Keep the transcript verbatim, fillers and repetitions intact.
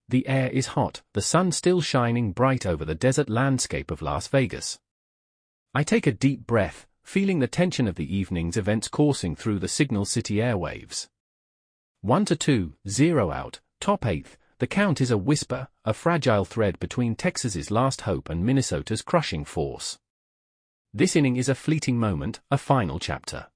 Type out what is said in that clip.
The air is hot, the sun still shining bright over the desert landscape of Las Vegas. I take a deep breath, feeling the tension of the evening's events coursing through the Signal City airwaves. One to two, zero out, top eighth, the count is a whisper, a fragile thread between Texas's last hope and Minnesota's crushing force. This inning is a fleeting moment, a final chapter.